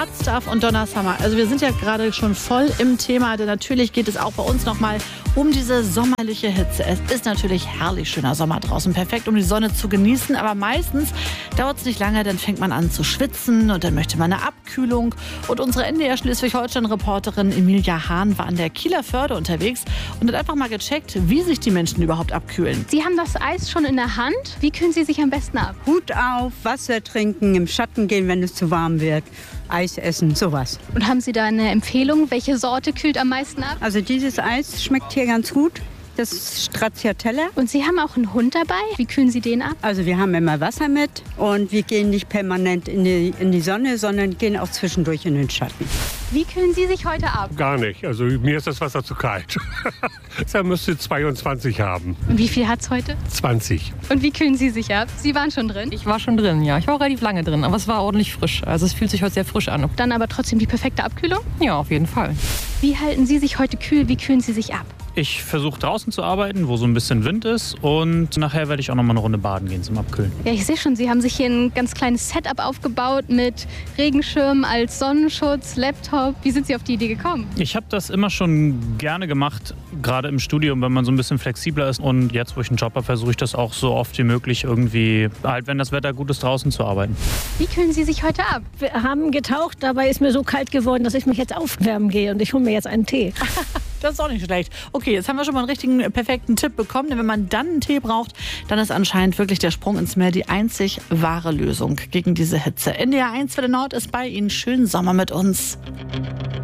Hot Stuff und Donna Summer. Also wir sind ja gerade schon voll im Thema, denn natürlich geht es auch bei uns nochmal um diese sommerliche Hitze. Es ist natürlich herrlich schöner Sommer draußen, perfekt, um die Sonne zu genießen, aber meistens dauert es nicht lange, dann fängt man an zu schwitzen und dann möchte man eine Abkühlung. Und unsere NDR Schleswig-Holstein-Reporterin Emilia Hahn war an der Kieler Förde unterwegs und hat einfach mal gecheckt, wie sich die Menschen überhaupt abkühlen. Sie haben das Eis schon in der Hand. Wie kühlen Sie sich am besten ab? Hut auf, Wasser trinken, im Schatten gehen, wenn es zu warm wird, Eis essen, sowas. Und haben Sie da eine Empfehlung? Welche Sorte kühlt am meisten ab? Also dieses Eis schmeckt hier ganz gut. Das ist Stracciatella. Und Sie haben auch einen Hund dabei. Wie kühlen Sie den ab? Also wir haben immer Wasser mit und wir gehen nicht permanent in die Sonne, sondern gehen auch zwischendurch in den Schatten. Wie kühlen Sie sich heute ab? Gar nicht. Also mir ist das Wasser zu kalt. Da müsste 22 haben. Und wie viel hat's heute? 20. Und wie kühlen Sie sich ab? Sie waren schon drin. Ich war schon drin, ja. Ich war auch relativ lange drin, aber es war ordentlich frisch. Also es fühlt sich heute sehr frisch an. Dann aber trotzdem die perfekte Abkühlung? Ja, auf jeden Fall. Wie halten Sie sich heute kühl? Wie kühlen Sie sich ab? Ich versuche draußen zu arbeiten, wo so ein bisschen Wind ist, und nachher werde ich auch noch mal eine Runde baden gehen zum Abkühlen. Ja, ich sehe schon, Sie haben sich hier ein ganz kleines Setup aufgebaut mit Regenschirm als Sonnenschutz, Laptop. Wie sind Sie auf die Idee gekommen? Ich habe das immer schon gerne gemacht, gerade im Studium, wenn man so ein bisschen flexibler ist. Und jetzt, wo ich einen Job habe, versuche ich das auch so oft wie möglich irgendwie, halt wenn das Wetter gut ist, draußen zu arbeiten. Wie kühlen Sie sich heute ab? Wir haben getaucht, dabei ist mir so kalt geworden, dass ich mich jetzt aufwärmen gehe und ich hole mir jetzt einen Tee. Das ist auch nicht schlecht. Okay, jetzt haben wir schon mal einen richtigen, perfekten Tipp bekommen. Denn wenn man dann einen Tee braucht, dann ist anscheinend wirklich der Sprung ins Meer die einzig wahre Lösung gegen diese Hitze. NDR 1 für den Nord ist bei Ihnen. Schönen Sommer mit uns.